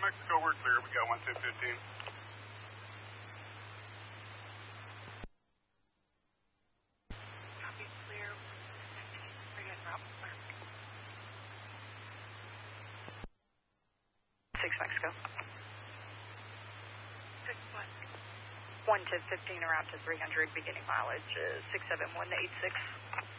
Mexico, we're clear. We got 1215. Copy, clear. 15. We're getting route clear. 6 Mexico. 6 what? 1 to 15 around to 300, beginning mileage 671 to 86.